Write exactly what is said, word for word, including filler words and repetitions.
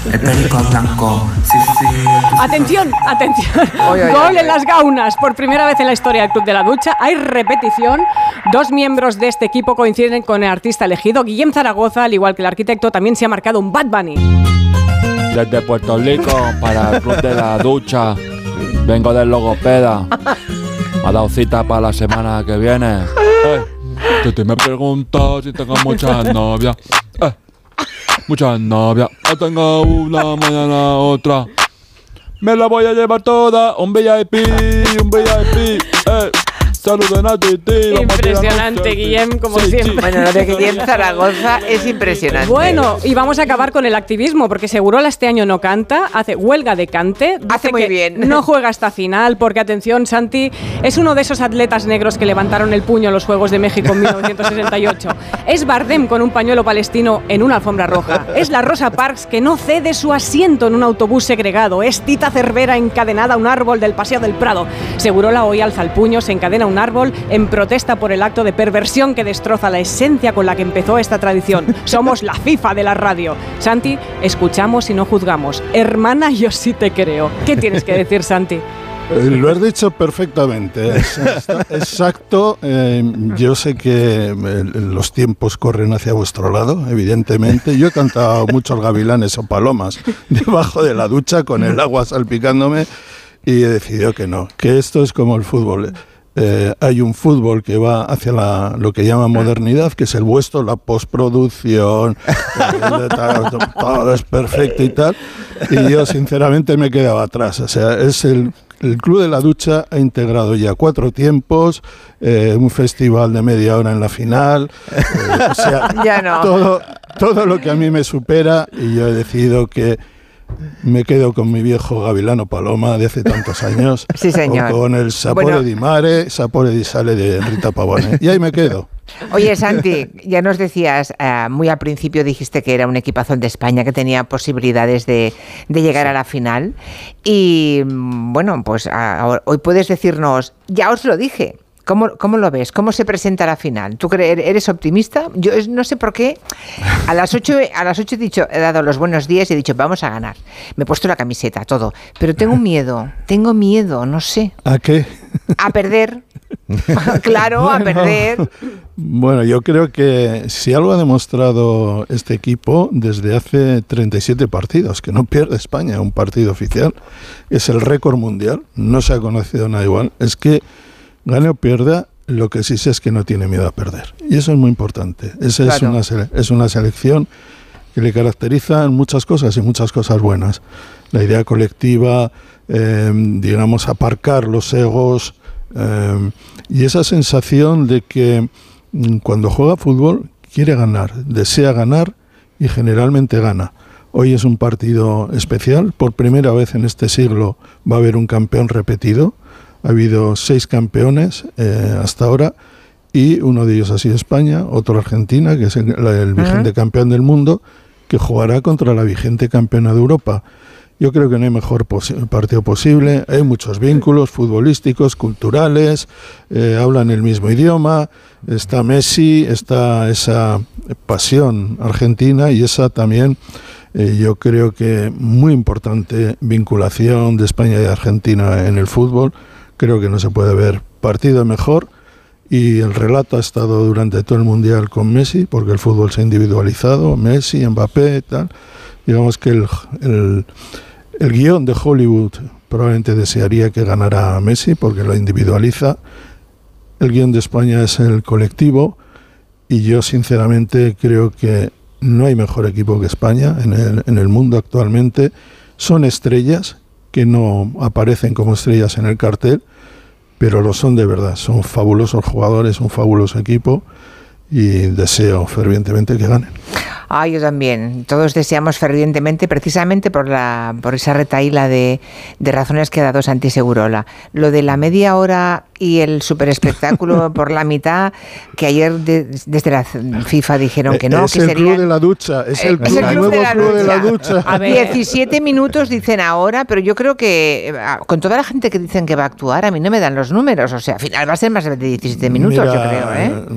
El perico blanco. Sí, sí. Atención, atención. Oy, oy, Gol oy, en oy. las Gaunas. Por primera vez en la historia del Club de la Ducha hay repetición. Dos miembros de este equipo coinciden con el artista elegido. Guillem Zaragoza, al igual que el arquitecto, también se ha marcado un Bad Bunny. Desde Puerto Rico para el Club de la Ducha. Vengo del logopeda. Me ha dado cita para la semana que viene. Eh, Titi me pregunta si tengo muchas novias. Eh, muchas novias. Hoy tengo una, mañana otra. Me la voy a llevar toda. Un V I P, un V I P. Eh. Saluden a Titi. Impresionante, Guillem, como Sí, siempre. sí. Bueno, lo de Guillem Zaragoza es impresionante. Bueno, y vamos a acabar con el activismo, porque Segurola este año no canta, hace huelga de cante. Dice Hace muy que bien. No juega hasta final, porque atención, Santi es uno de esos atletas negros que levantaron el puño en los Juegos de México en mil novecientos sesenta y ocho. Es Bardem con un pañuelo palestino en una alfombra roja. Es la Rosa Parks que no cede su asiento en un autobús segregado. Es Tita Cervera encadenada a un árbol del Paseo del Prado. Segurola hoy alza el puño, se encadena a un árbol en protesta por el acto de perversión que destroza la esencia con la que empezó esta tradición. Somos la FIFA de la radio. Santi, escuchamos y no juzgamos. Hermana, yo sí te creo. ¿Qué tienes que decir, Santi? Eh, Lo has dicho perfectamente, es, está exacto. Eh, yo sé que eh, los tiempos corren hacia vuestro lado, evidentemente. Yo he cantado muchos gavilanes o palomas debajo de la ducha con el agua salpicándome y he decidido que no, que esto es como el fútbol. Eh, hay un fútbol que va hacia la, lo que llaman modernidad, que es el vuestro, la postproducción, eh, todo es perfecto y tal, y yo sinceramente me quedaba atrás. O sea, es el, el Club de la Ducha ha integrado ya cuatro tiempos, eh, un festival de media hora en la final, eh, o sea, Ya no. todo, todo lo que a mí me supera, y yo he decidido que me quedo con mi viejo gavilano paloma de hace tantos años. Sí, señor. O con el Sapore Bueno. di Mare, Sapore di Sale de Rita Pavone. Y ahí me quedo. Oye, Santi, ya nos decías, eh, muy al principio dijiste que era un equipazón de España que tenía posibilidades de, de llegar a la final. Y mm, bueno, pues a- hoy puedes decirnos, ya os lo dije. ¿Cómo, ¿Cómo lo ves? ¿Cómo se presenta la final? ¿Tú cre- eres optimista? Yo es- no sé por qué. A las ocho a las ocho he dicho, he dado los buenos días y he dicho, vamos a ganar. Me he puesto la camiseta, todo. Pero tengo miedo, tengo miedo, no sé. ¿A qué? A perder. Claro, a Bueno. perder. Bueno, yo creo que si algo ha demostrado este equipo desde hace treinta y siete partidos, que no pierde España un partido oficial, es el récord mundial, no se ha conocido nada igual, es que gane o pierda, lo que sí sé es que no tiene miedo a perder. Y eso es muy importante. Esa es, Claro. una, sele- es una selección que le caracterizan muchas cosas y muchas cosas buenas. La idea colectiva, eh, digamos, aparcar los egos, eh, y esa sensación de que mm, cuando juega fútbol quiere ganar, desea ganar y generalmente gana. Hoy es un partido especial, por primera vez en este siglo va a haber un campeón repetido. Ha habido seis campeones eh, hasta ahora y uno de ellos ha sido España, otro Argentina, que es el, el vigente campeón del mundo, que jugará contra la vigente campeona de Europa. Yo creo que no hay mejor posi- partido posible. Hay muchos vínculos futbolísticos, culturales, eh, hablan el mismo idioma. Está Messi, está esa pasión argentina y esa también, eh, yo creo que muy importante vinculación de España y Argentina en el fútbol. Creo que no se puede ver partido mejor. Y el relato ha estado durante todo el Mundial con Messi, porque el fútbol se ha individualizado, Messi, Mbappé, tal. Digamos que el, el, el guión de Hollywood probablemente desearía que ganara Messi, porque lo individualiza. El guión de España es el colectivo, y yo sinceramente creo que no hay mejor equipo que España en el, en el mundo actualmente. Son estrellas que no aparecen como estrellas en el cartel, pero lo son de verdad. Son fabulosos jugadores, un fabuloso equipo, y deseo fervientemente que ganen. Ah, yo también. Todos deseamos fervientemente, precisamente por la por esa retahíla de, de razones que ha dado Santi Segurola. Lo de la media hora y el superespectáculo por la mitad, que ayer de- desde la FIFA dijeron que no, es que el sería... club de la ducha, es el, Eh, es club, el club nuevo de la club de la ducha. ducha. A ver. diecisiete minutos dicen ahora, pero yo creo que eh, con toda la gente que dicen que va a actuar, a mí no me dan los números. O sea, al final va a ser más de diecisiete minutos, Mira, yo creo, ¿eh?